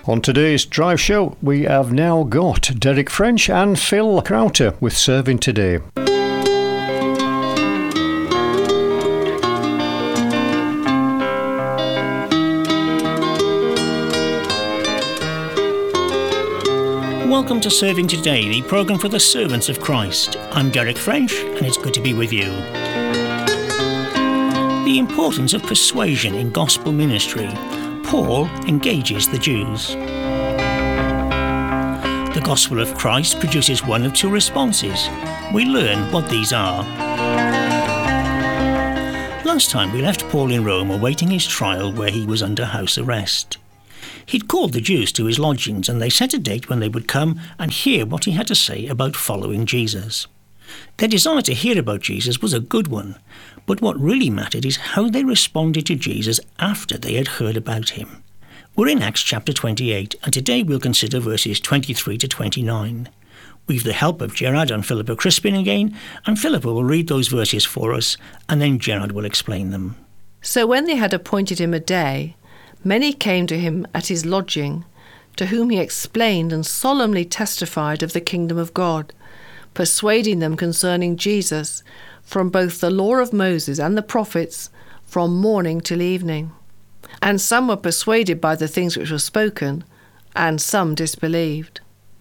On today's Drive Show, we have now got Derek French and Phil Crowter with Serving Today. Welcome to Serving Today, the programme for the servants of Christ. I'm Derek French, and it's good to be with you. The importance of persuasion in gospel ministry. Paul engages the Jews. The gospel of Christ produces one of two responses. We learn what these are. Last time we left Paul in Rome awaiting his trial where he was under house arrest. He'd called the Jews to his lodgings and they set a date when they would come and hear what he had to say about following Jesus. Their desire to hear about Jesus was a good one, but what really mattered is how they responded to Jesus after they had heard about him. We're in Acts chapter 28, and today we'll consider verses 23 to 29. We've the help of Gerard and Philippa Crispin again, and Philippa will read those verses for us, and then Gerard will explain them. So when they had appointed him a day, many came to him at his lodging, to whom he explained and solemnly testified of the kingdom of God, persuading them concerning Jesus, from both the law of Moses and the prophets, from morning till evening. And some were persuaded by the things which were spoken, and some disbelieved.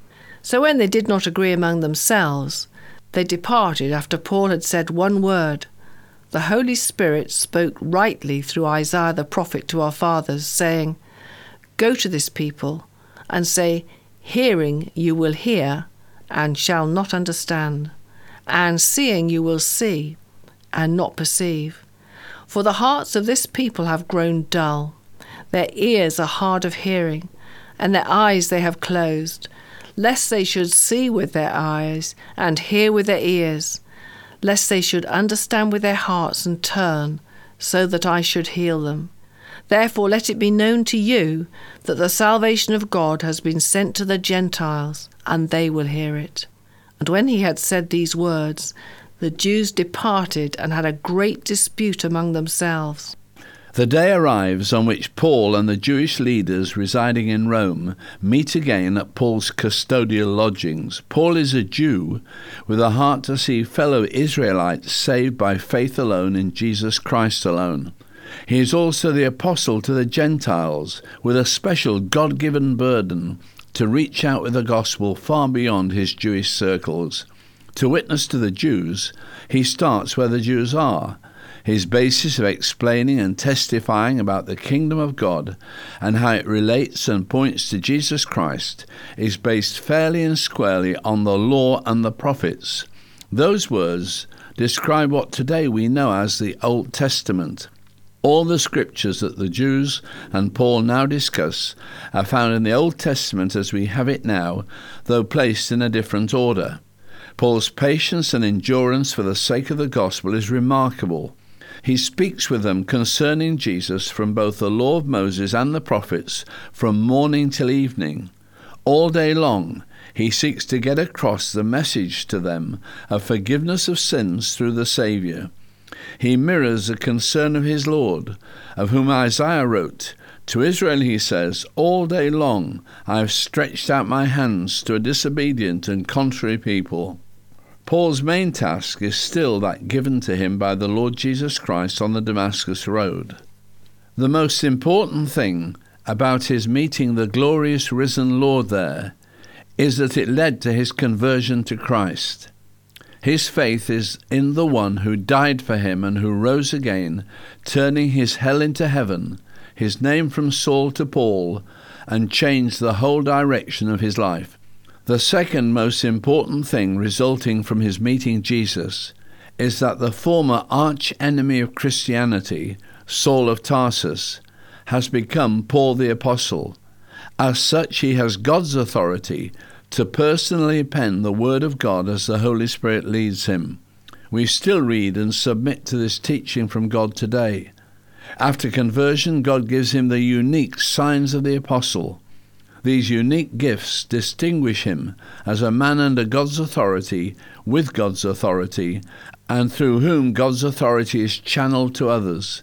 So when they did not agree among themselves, they departed after Paul had said one word. The Holy Spirit spoke rightly through Isaiah the prophet to our fathers, saying, "Go to this people, and say, hearing you will hear, and shall not understand, and seeing you will see, and not perceive. For the hearts of this people have grown dull, their ears are hard of hearing, and their eyes they have closed, lest they should see with their eyes, and hear with their ears, lest they should understand with their hearts and turn, so that I should heal them. Therefore let it be known to you that the salvation of God has been sent to the Gentiles, and they will hear it." And when he had said these words, the Jews departed and had a great dispute among themselves. The day arrives on which Paul and the Jewish leaders residing in Rome meet again at Paul's custodial lodgings. Paul is a Jew with a heart to see fellow Israelites saved by faith alone in Jesus Christ alone. He is also the apostle to the Gentiles with a special God-given burden to reach out with the gospel far beyond his Jewish circles. To witness to the Jews, he starts where the Jews are. His basis of explaining and testifying about the kingdom of God and how it relates and points to Jesus Christ is based fairly and squarely on the law and the prophets. Those words describe what today we know as the Old Testament. All the scriptures that the Jews and Paul now discuss are found in the Old Testament as we have it now, though placed in a different order. Paul's patience and endurance for the sake of the gospel is remarkable. He speaks with them concerning Jesus from both the law of Moses and the prophets, from morning till evening. All day long, he seeks to get across the message to them of forgiveness of sins through the Saviour. He mirrors the concern of his Lord, of whom Isaiah wrote, "To Israel he says, all day long I have stretched out my hands to a disobedient and contrary people." Paul's main task is still that given to him by the Lord Jesus Christ on the Damascus Road. The most important thing about his meeting the glorious risen Lord there is that it led to his conversion to Christ. His faith is in the one who died for him and who rose again, turning his hell into heaven, his name from Saul to Paul, and changed the whole direction of his life. The second most important thing resulting from his meeting Jesus is that the former arch-enemy of Christianity, Saul of Tarsus, has become Paul the Apostle. As such, he has God's authority to personally pen the Word of God as the Holy Spirit leads him. We still read and submit to this teaching from God today. After conversion, God gives him the unique signs of the Apostle. These unique gifts distinguish him as a man under God's authority, with God's authority, and through whom God's authority is channeled to others.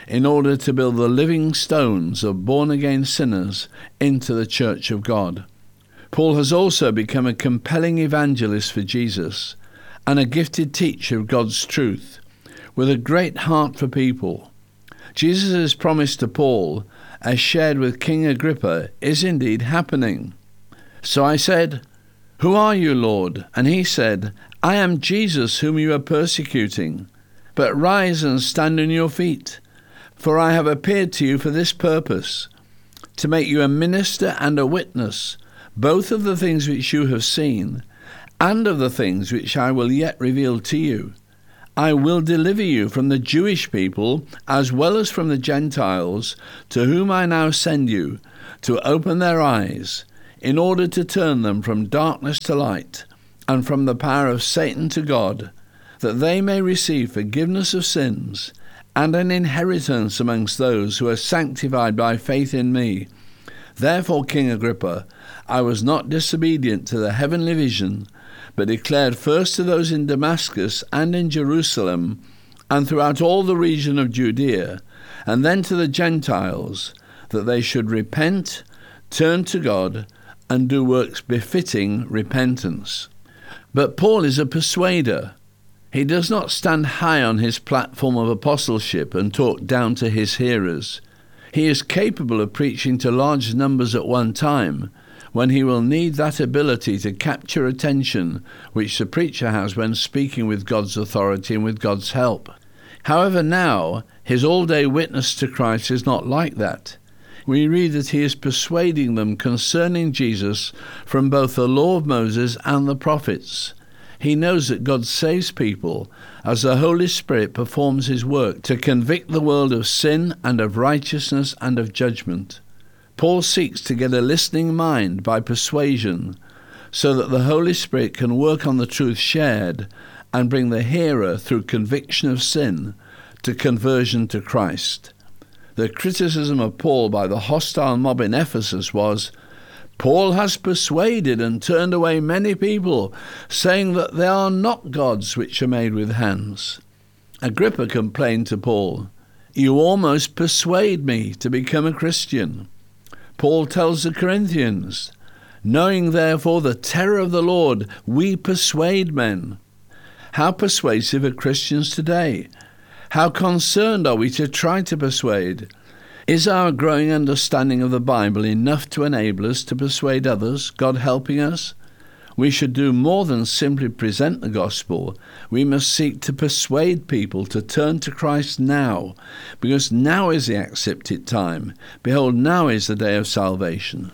in order to build the living stones of born-again sinners into the church of God. Paul has also become a compelling evangelist for Jesus and a gifted teacher of God's truth, with a great heart for people. Jesus' promise to Paul, as shared with King Agrippa, is indeed happening. So I said, "Who are you, Lord?" And he said, "I am Jesus whom you are persecuting. But rise and stand on your feet, for I have appeared to you for this purpose, to make you a minister and a witness, both of the things which you have seen, and of the things which I will yet reveal to you. I will deliver you from the Jewish people, as well as from the Gentiles, to whom I now send you, to open their eyes, in order to turn them from darkness to light, and from the power of Satan to God, that they may receive forgiveness of sins, and an inheritance amongst those who are sanctified by faith in me. Therefore, King Agrippa, I was not disobedient to the heavenly vision, but declared first to those in Damascus and in Jerusalem, and throughout all the region of Judea, and then to the Gentiles, that they should repent, turn to God, and do works befitting repentance. But Paul is a persuader. He does not stand high on his platform of apostleship and talk down to his hearers. He is capable of preaching to large numbers at one time, when he will need that ability to capture attention which the preacher has when speaking with God's authority and with God's help. However, now, his all-day witness to Christ is not like that. We read that he is persuading them concerning Jesus from both the law of Moses and the prophets. He knows that God saves people as the Holy Spirit performs his work to convict the world of sin and of righteousness and of judgment. Paul seeks to get a listening mind by persuasion, so that the Holy Spirit can work on the truth shared and bring the hearer through conviction of sin to conversion to Christ. The criticism of Paul by the hostile mob in Ephesus was, "Paul has persuaded and turned away many people, saying that they are not gods which are made with hands." Agrippa complained to Paul, "You almost persuade me to become a Christian." Paul tells the Corinthians, "Knowing therefore the terror of the Lord, we persuade men." How persuasive are Christians today? How concerned are we to try to persuade? Is our growing understanding of the Bible enough to enable us to persuade others, God helping us? We should do more than simply present the gospel. We must seek to persuade people to turn to Christ now, because now is the accepted time. Behold, now is the day of salvation.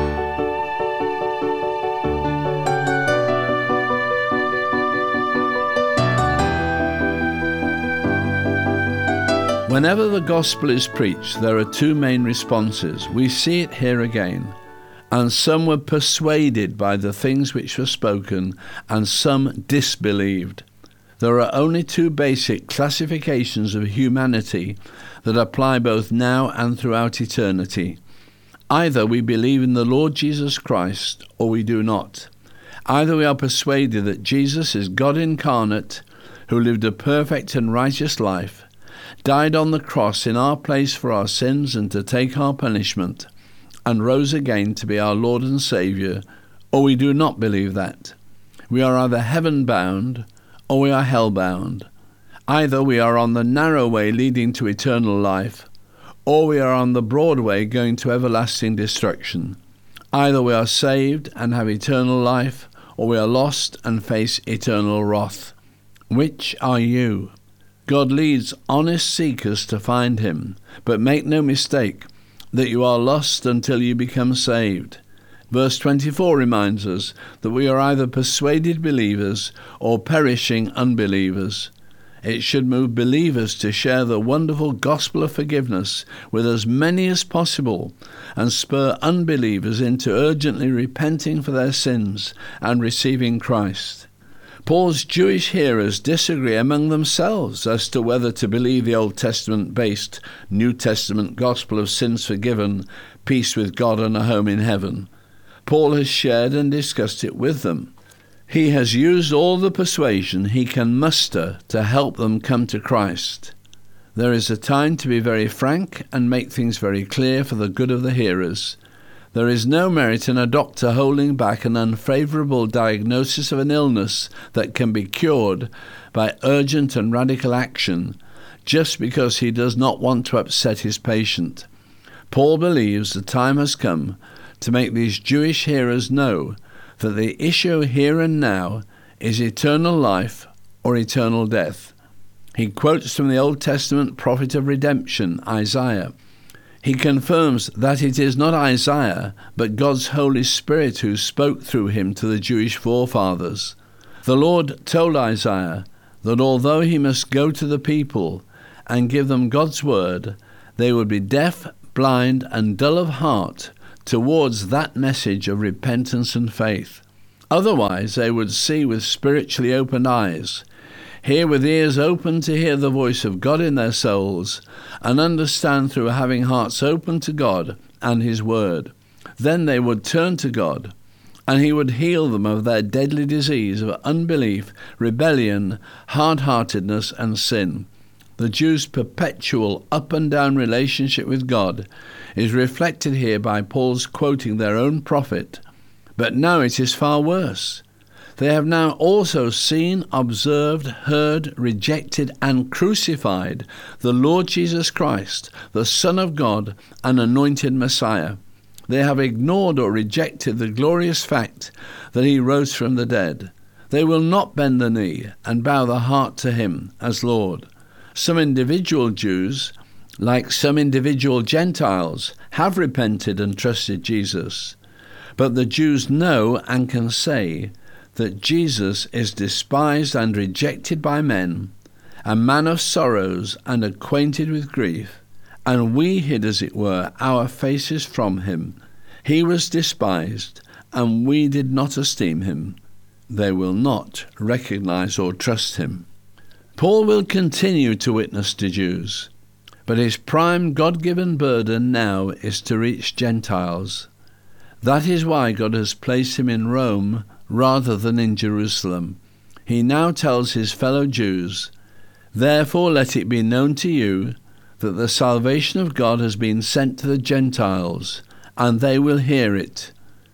Whenever the gospel is preached, there are two main responses. We see it here again. And some were persuaded by the things which were spoken, and some disbelieved. There are only two basic classifications of humanity that apply both now and throughout eternity. Either we believe in the Lord Jesus Christ, or we do not. Either we are persuaded that Jesus is God incarnate, who lived a perfect and righteous life, died on the cross in our place for our sins and to take our punishment, and rose again to be our Lord and Saviour, or we do not believe that. We are either heaven-bound, or we are hell-bound. Either we are on the narrow way leading to eternal life, or we are on the broad way going to everlasting destruction. Either we are saved and have eternal life, or we are lost and face eternal wrath. Which are you? God leads honest seekers to find him, but make no mistake that you are lost until you become saved. Verse 24 reminds us that we are either persuaded believers or perishing unbelievers. It should move believers to share the wonderful gospel of forgiveness with as many as possible, and spur unbelievers into urgently repenting for their sins and receiving Christ. Paul's Jewish hearers disagree among themselves as to whether to believe the Old Testament-based New Testament gospel of sins forgiven, peace with God and a home in heaven. Paul has shared and discussed it with them. He has used all the persuasion he can muster to help them come to Christ. There is a time to be very frank and make things very clear for the good of the hearers. There is no merit in a doctor holding back an unfavourable diagnosis of an illness that can be cured by urgent and radical action, just because he does not want to upset his patient. Paul believes the time has come to make these Jewish hearers know that the issue here and now is eternal life or eternal death. He quotes from the Old Testament prophet of redemption, Isaiah. He confirms that it is not Isaiah, but God's Holy Spirit who spoke through him to the Jewish forefathers. The Lord told Isaiah that although he must go to the people and give them God's word, they would be deaf, blind, and dull of heart towards that message of repentance and faith. Otherwise, they would see with spiritually opened eyes, hear with ears open to hear the voice of God in their souls, and understand through having hearts open to God and his word. Then they would turn to God, and he would heal them of their deadly disease of unbelief, rebellion, hard-heartedness, and sin. The Jews' perpetual up and down relationship with God is reflected here by Paul's quoting their own prophet. But now it is far worse. They have now also seen, observed, heard, rejected, and crucified the Lord Jesus Christ, the Son of God and anointed Messiah. They have ignored or rejected the glorious fact that he rose from the dead. They will not bend the knee and bow the heart to him as Lord. Some individual Jews, like some individual Gentiles, have repented and trusted Jesus. But the Jews know and can say that Jesus is despised and rejected by men, a man of sorrows and acquainted with grief, and we hid, as it were, our faces from him. He was despised, and we did not esteem him. They will not recognize or trust him. Paul will continue to witness to Jews, but his prime God-given burden now is to reach Gentiles. That is why God has placed him in Rome rather than in Jerusalem. He now tells his fellow Jews, "Therefore let it be known to you that the salvation of God has been sent to the Gentiles, and they will hear it."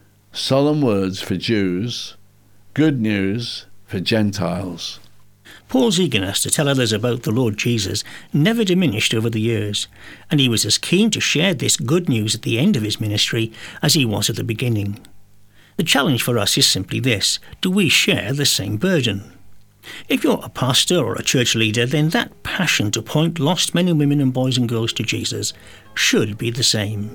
Solemn words for Jews, good news for Gentiles. Paul's eagerness to tell others about the Lord Jesus never diminished over the years, and he was as keen to share this good news at the end of his ministry as he was at the beginning. The challenge for us is simply this: do we share the same burden? If you're a pastor or a church leader, then that passion to point lost men and women and boys and girls to Jesus should be the same.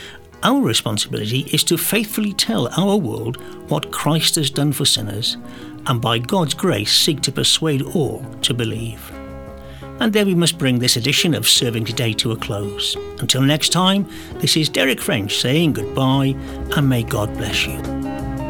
Our responsibility is to faithfully tell our world what Christ has done for sinners, and by God's grace seek to persuade all to believe. And there we must bring this edition of Serving Today to a close. Until next time, this is Derek French saying goodbye, and may God bless you.